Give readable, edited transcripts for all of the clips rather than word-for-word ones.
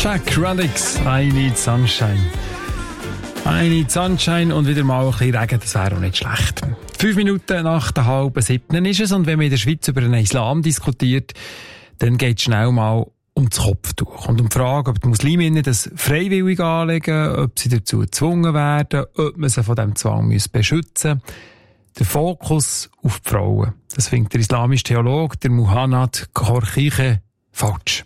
Jack Radix, I Need Sunshine. I Need Sunshine und wieder mal ein bisschen Regen, das wäre auch nicht schlecht. 5 Minuten nach der 6:30 ist es, und wenn man in der Schweiz über den Islam diskutiert, dann geht es schnell mal um das Kopftuch und um die Frage, ob die Musliminnen das freiwillig anlegen, ob sie dazu gezwungen werden, ob man sie von diesem Zwang beschützen muss. Der Fokus auf die Frauen, das findet der islamische Theologe, der Muhannad Khorchideh, falsch.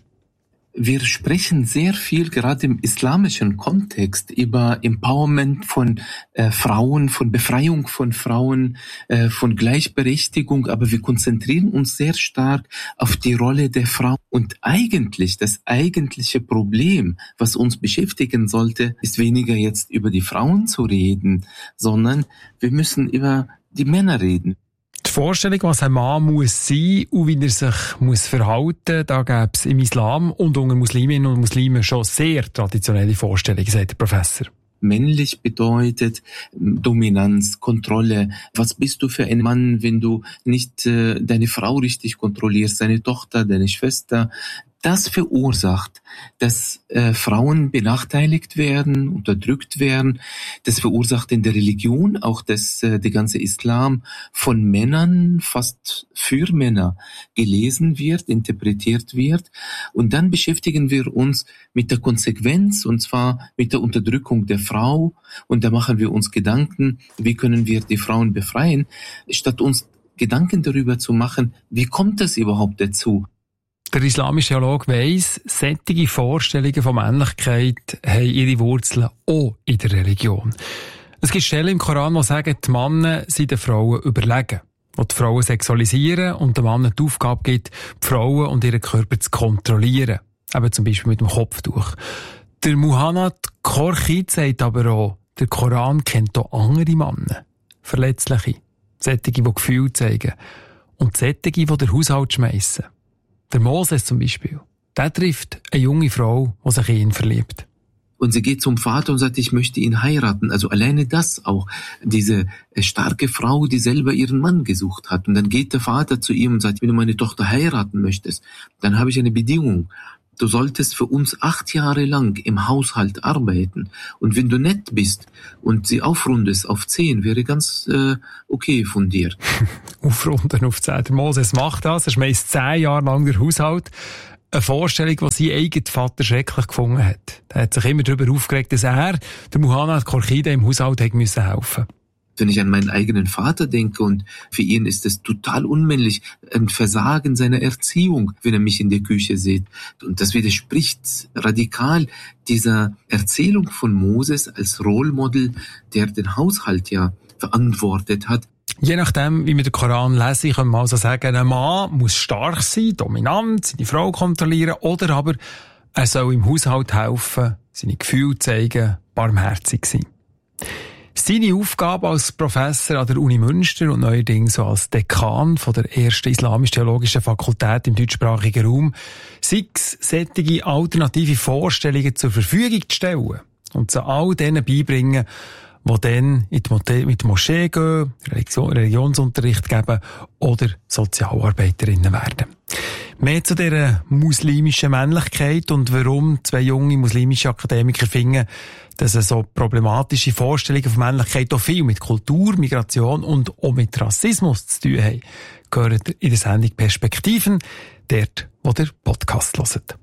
Wir sprechen sehr viel, gerade im islamischen Kontext, über Empowerment von Frauen, von Befreiung von Frauen, von Gleichberechtigung, aber wir konzentrieren uns sehr stark auf die Rolle der Frau. Und eigentlich, das eigentliche Problem, was uns beschäftigen sollte, ist weniger jetzt über die Frauen zu reden, sondern wir müssen über die Männer reden. Die Vorstellung, was ein Mann muss sein und wie er sich muss verhalten, da gäbe es im Islam und unter Musliminnen und Muslimen schon sehr traditionelle Vorstellungen, sagt der Professor. Männlich bedeutet Dominanz, Kontrolle. Was bist du für ein Mann, wenn du nicht deine Frau richtig kontrollierst, deine Tochter, deine Schwester? Das verursacht, dass Frauen benachteiligt werden, unterdrückt werden. Das verursacht in der Religion auch, dass der ganze Islam von Männern, fast für Männer, gelesen wird, interpretiert wird. Und dann beschäftigen wir uns mit der Konsequenz, und zwar mit der Unterdrückung der Frau. Und da machen wir uns Gedanken, wie können wir die Frauen befreien, statt uns Gedanken darüber zu machen, wie kommt das überhaupt dazu? Der islamische Theologe weiss, solche Vorstellungen von Männlichkeit haben ihre Wurzeln auch in der Religion. Es gibt Stellen im Koran, die sagen, die Männer sind den Frauen überlegen, die die Frauen sexualisieren und den Männern die Aufgabe gibt, die Frauen und ihren Körper zu kontrollieren. Eben zum Beispiel mit dem Kopftuch. Der Muhannad Khorchideh sagt aber auch, der Koran kennt auch andere Männer. Verletzliche. Solche, die Gefühle zeigen. Und solche, die den Haushalt schmeissen. Der Moses zum Beispiel, der trifft eine junge Frau, die sich in ihn verliebt. Und sie geht zum Vater und sagt, ich möchte ihn heiraten. Also alleine das auch, diese starke Frau, die selber ihren Mann gesucht hat. Und dann geht der Vater zu ihm und sagt, wenn du meine Tochter heiraten möchtest, dann habe ich eine Bedingung. Du solltest für uns 8 Jahre lang im Haushalt arbeiten. Und wenn du nett bist und sie aufrundest auf 10, wäre ganz okay von dir. Aufrunden auf 10. Der Moses macht das. Er schmeißt 10 Jahre lang den Haushalt. Eine Vorstellung, die sein eigener Vater schrecklich gefunden hat. Er hat sich immer darüber aufgeregt, dass er, der Muhannad Khorchideh, im Haushalt hätte helfen müssen. Wenn ich an meinen eigenen Vater denke, und für ihn ist es total unmännlich, ein Versagen seiner Erziehung, wenn er mich in der Küche sieht. Und das widerspricht radikal dieser Erzählung von Moses als Rollmodel, der den Haushalt ja verantwortet hat. Je nachdem, wie wir den Koran lesen, können wir also sagen, ein Mann muss stark sein, dominant, seine Frau kontrollieren, oder aber er soll im Haushalt helfen, seine Gefühle zeigen, barmherzig sein. Seine Aufgabe als Professor an der Uni Münster und neuerdings so als Dekan von der ersten islamisch-theologischen Fakultät im deutschsprachigen Raum, sei es, solche alternative Vorstellungen zur Verfügung zu stellen und sie all denen beibringen, die dann in die Moschee gehen, Religionsunterricht geben oder Sozialarbeiterinnen werden. Mehr zu dieser muslimischen Männlichkeit und warum 2 junge muslimische Akademiker finden, dass so problematische Vorstellungen von Männlichkeit auch viel mit Kultur, Migration und auch mit Rassismus zu tun haben, gehört in der Sendung Perspektiven, dort, wo der Podcast hört.